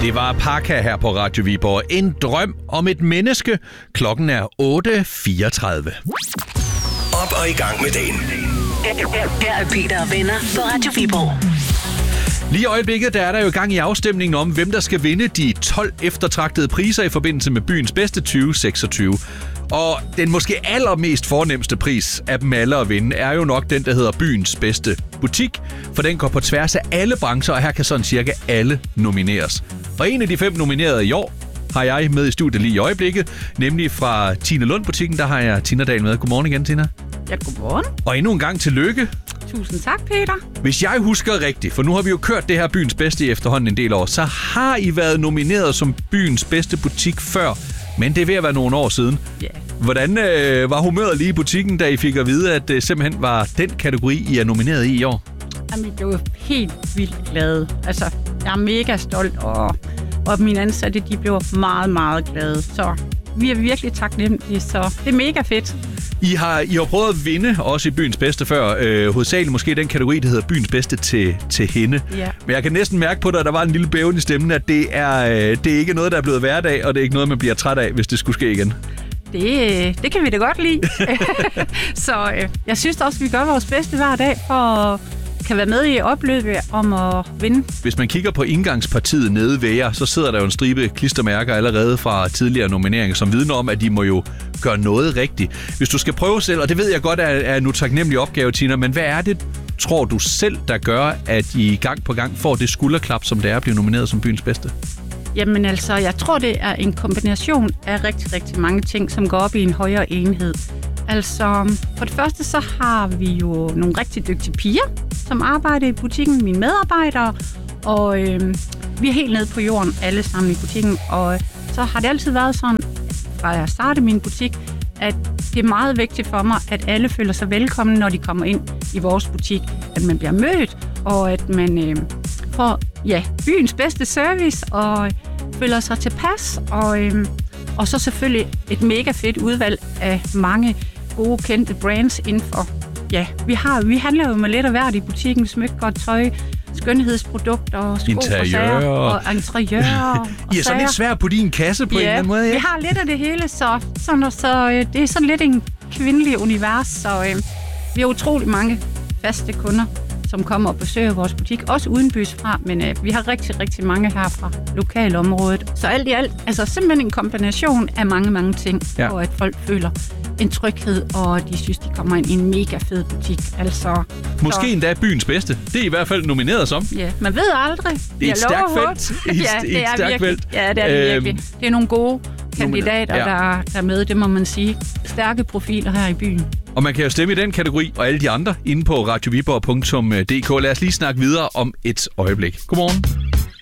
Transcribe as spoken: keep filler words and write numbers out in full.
Det var Parka her på Radio Viborg. En drøm om et menneske. Klokken er otte fireogtredive. Op og i gang med dagen. Her er Peter og venner på Radio Viborg. Lige i øjeblikket der er der jo gang i afstemningen om, hvem der skal vinde de tolv eftertragtede priser i forbindelse med byens bedste tyve seksogtyve. Og den måske allermest fornemste pris af dem alle at vinde, er jo nok den, der hedder byens bedste butik. For den går på tværs af alle brancher, og her kan sådan cirka alle nomineres. Og en af de fem nominerede i år har jeg med i studiet lige i øjeblikket, nemlig fra Tine Lund-butikken. Der har jeg Tina Dahl med. Godmorgen igen, Tina. Ja, godmorgen. Og endnu en gang tillykke. Tusind tak, Peter. Hvis jeg husker rigtigt, for nu har vi jo kørt det her byens bedste i efterhånden en del år, så har I været nomineret som byens bedste butik før, men det er ved at være nogle år siden. Ja. Yeah. Hvordan øh, var humøret lige i butikken, da I fik at vide, at det simpelthen var den kategori, I er nomineret i i år? Jamen, jeg var helt vildt glad. Altså, jeg er mega stolt, og, og mine ansatte, de blev meget, meget glade. Så vi er virkelig taknemmelige, så det er mega fedt. I har, I har prøvet at vinde også i byens bedste før. Øh, hovedsageligt måske den kategori, der hedder byens bedste til, til hende. Ja. Men jeg kan næsten mærke på dig, at der var en lille bæven i stemmen, at det er, øh, det er ikke noget, der er blevet hverdag, og det er ikke noget, man bliver træt af, hvis det skulle ske igen. Det, det kan vi da godt lide. Så øh, jeg synes også, vi gør vores bedste hver dag for at kan være med i opløbet om at vinde. Hvis man kigger på indgangspartiet nede ved jer, så sidder der jo en stribe klistermærker allerede fra tidligere nomineringer, som vidner om, at de må jo gøre noget rigtigt. Hvis du skal prøve selv, og det ved jeg godt er, er en utaknemmelig opgave, Tina, men hvad er det, tror du selv, der gør, at I gang på gang får det skulderklap, som det er at blive nomineret som byens bedste? Jamen altså, jeg tror, det er en kombination af rigtig, rigtig mange ting, som går op i en højere enhed. Altså, for det første så har vi jo nogle rigtig dygtige piger, som arbejder i butikken, mine medarbejdere, og øh, vi er helt nede på jorden alle sammen i butikken, og så har det altid været sådan, fra jeg startede min butik, at det er meget vigtigt for mig, at alle føler sig velkommen, når de kommer ind i vores butik, at man bliver mødt, og at man øh, får ja, byens bedste service, og føler sig tilpas, og, øh, og så selvfølgelig et mega fedt udvalg af mange gode, kendte brands inden for. Ja, vi, har, vi handler jo med lidt af hvert i butikken, smykker, tøj, skønhedsprodukter, sko interiør. og interiører. I er sådan lidt svært på din kasse på ja, en eller anden måde. Ja, vi har lidt af det hele, så, så, så øh, det er sådan lidt en kvindelig univers, så øh, vi har utrolig mange faste kunder, som kommer og besøger vores butik, også uden bys fra, men øh, vi har rigtig, rigtig mange her fra lokalområdet. Så alt i alt, altså simpelthen en kombination af mange, mange ting, ja. Og at folk føler en tryghed, og de synes, de kommer ind i en mega fed butik. Altså, måske så... endda byens bedste. Det er i hvert fald nomineret som. Ja, man ved aldrig. Det er et stærkt felt. ja, det er stærkt virkelig. felt. Ja, det er det virkelig. Det er nogle gode kandidater, ja. der, der er med, det må man sige. Stærke profiler her i byen. Og man kan jo stemme i den kategori, og alle de andre, inde på radio viborg punktum d k. Lad os lige snakke videre om et øjeblik. Godmorgen.